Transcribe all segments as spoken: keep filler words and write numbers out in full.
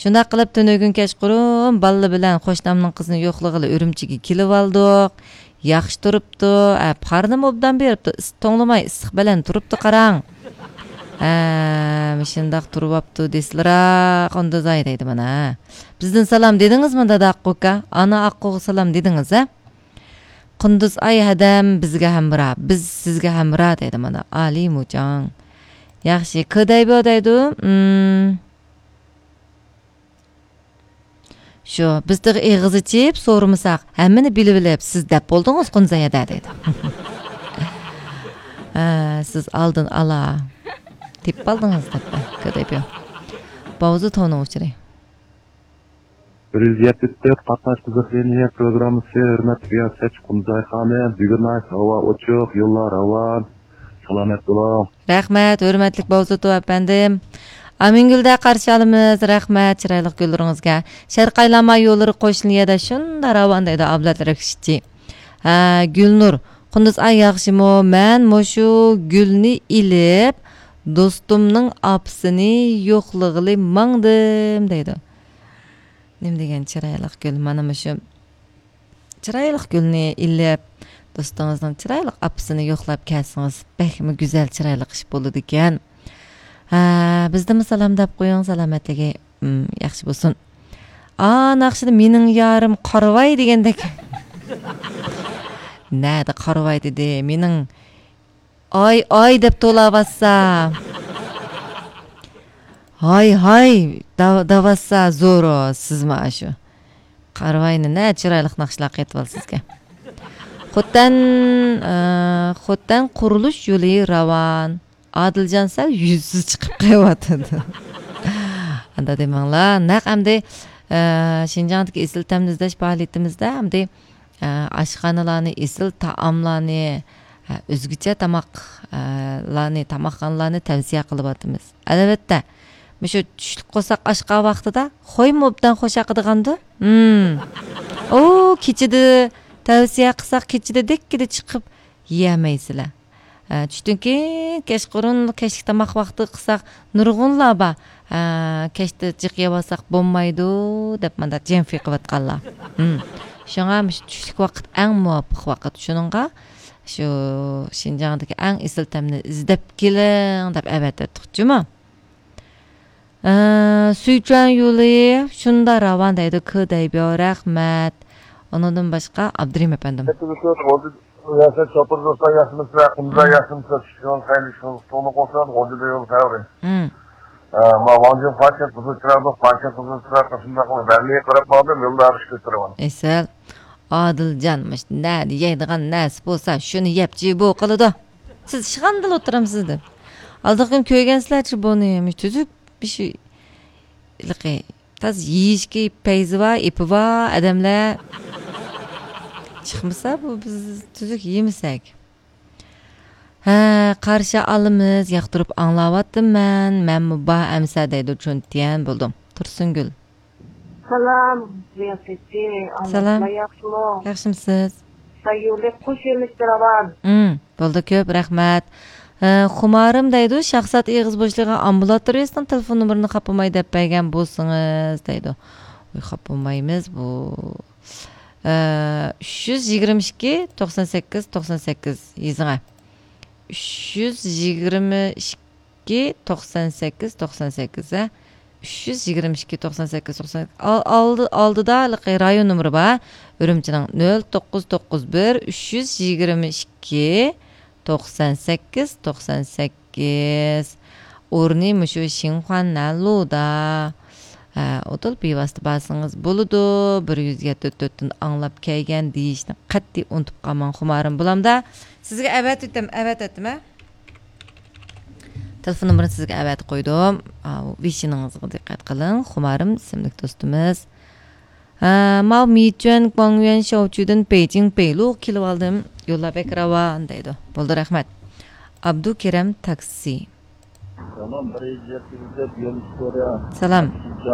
Shunda qilib tönögün kechqurun ballı bilan qo'shnamning qizini yo'qlig'ili Urumchiga kelib oldik. Yaxshi turibdi. Parnim obdan beribdi. To'nglamay issiq bilan turibdi qarang. Ha, shundaq turibdi desizlar, onda zoy deydi mana. Bizdan salom dedingizmi dada Aquqa? Ana Aquqa salom dedingiz, ha? Qunduz ay hadam bizga hamra, biz sizga hamra deydi mana. Ali Mujan. Yaxshi, qiday bo'daydi. Hmm. Shu, bizda eg'iz ichib, so'rmasak, hammani bilib-bilib siz deb bo'ldingiz Qunzayada deydi. Ha, siz oldin ala. Tip aldınız deb. Qiday bu. Bavzu tonu uçuray. bir yuz yetmiş dört qatnash qiziqleniya programmasi hurmatli Riyosachi Qunzay xonim, bugun havo ochiq, yo'llar ravon. Salomat bo'ling. Rahmat, hurmatli Bavzu to efendim. Amingulda qarshi olamiz. Rahmat, chiroyli gullaringizga. Sharqaylama yo'llari qo'shniyada shunda ravon deydi ablatlar kishi. Ha, Gulnur, Qunduz ay yaxshimi? Men mushu gulni ilib do'stumning apsini yo'qlig'ili mangdim deydi. Nim degan chiroyli gul, mana mushu chiroyli gulni ilib do'stingizning chiroyli apsini yo'qlab kelsangiz, bekmi go'zal chiroyli ish bo'ladi ekan. Ha, bizda salam deb qo'ying, salomatligi yaxshi bo'lsin. Aa, naqshida mening yarim Qorvoy degandek. Nada Qorvoy dedi, mening Ay ay deb to'lavassa. Hay hay davassa zo'ro sizma shu. Qorvoyni na chiroyli naqshlar qaytib olsizga. Xotdan xotdan qurilish yo'li ravon. Adiljon sal yuzsiz chiqib qo'yatdi. Anda demanglar, naq hamda Şinjandagi esil tamizlash faoliyatimizda hamda oshxonalarni, esil taomlarni, o'zgacha tamoqlarni, tamoqxonalarni tavsiya qilyapmiz. Albatta, shu tushlik qilsak oshqa vaqtida qo'ymobdan qo'shaqdiganda, hmm. O, kechida tavsiya qilsak kechida dekkida chiqib yeyamaysizlar. Tushdan keyin kechqurun kechki tamoq vaqti qilsak nurg'unlar bor. Kechda jiq yevasak bo'lmaydi deb menda jenfi qilayotganlar. Hmm. Shunga tushlik vaqt eng muvofiq vaqt. Shuningga shu Şinjandagi eng esil tamni izlab keling deb avat etdiqchimi? Suychan yo'li shunda ravon deydi qiday bu rahmat. Ondan boshqa Abdurim efendim. Riyosachi chopir do'stlar yaxshimisizlar? Qunzay yaxshimisizlar? Shun xayli shun stolni qo'ysan, o'zida yo'l tayyor. Hmm. Ma vanjin fakat buzuvchilarni fakat buzuvchilar shunday qilib barliga qarab bordim, yo'lda arish ko'tiraman. Esal Odiljonmish, na yeydigan nasib bo'lsa, shuni yeb-chi bu qiladi. Siz shig'andil o'tiramsiz deb. Aldiqim ko'rgansizlar-chi buni, tuzuk bir şey liqi. Taz yeyishga payzi va, ipi va, odamlar chiqmasa bu biz tuzuk yemisak. Ha, qarshi olamiz, yoqtirib anglayapman. Men ba amsa deydi cho'ntiyan bo'ldim. Tursungul. Salam, Riyosachi. Salam. Yaxshimi? Yaxshimisiz? Sayyohlik xush yemishtirman. Hmm, bo'ldi ko'p rahmat. Xumarim deydi, shaxsat eg'iz bo'shlig'i ambulatoriyasidan telefon nomerini qapamay deb bergan bo'lsangiz deydi. Voy, qapamaymiz bu. uch yuz yigirma ikki to'qson sakkiz to'qson sakkiz yezing'a. uch yuz yigirma ikki to'qson sakkiz to'qson sakkiz a. uch yuz yigirma ikki to'qson sakkiz to'qson sakkiz oldi oldida rayon nomeri bor. Urumchining nol to'qqiz to'qqiz bir uch yuz yigirma ikki to'qson sakkiz to'qson sakkiz. O'rni mushu Xinhuannaluda. O'til bevosita basangiz bo'ladi. bir yuz yetmish to'rtdan anglab kelgan deyishni qat'iy unutib qolmang xumarim bulamda. Sizga avat etdim, avat etdim a? Telefon nomerini sizga avat qo'ydim. Vishiningizga diqqat qiling. Xumarim ismli do'stimiz. Mao Michuan Guangyuan Shouchudan Beijing Beilu kelib oldim. Yo'llab ekravan deydi. Bo'ldi, rahmat. Abdukeram taksi. Tamam, bir yuz yetmish to'rt yo'l so'ra. Salam.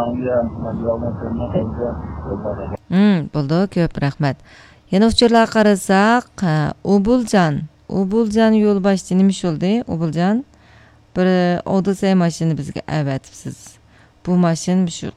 Hmm, bo'ldi, ko'p rahmat. Yana uchurlar qarasak, Ubuljan, Ubuljan yo'lboshchi nima bo'ldi? Ubuljan bir Odyssey mashina bizga avatibsiz. Bu mashina shu